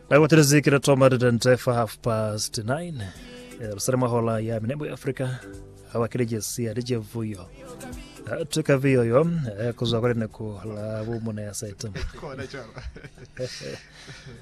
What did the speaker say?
I want to zikira tomar dan tefa 9:30. Rusarama hola ya minembo ya Afrika. Awakirije si adije vuyo. Tuka viyo yo kuzwa kule na kula bumu na ya saitama.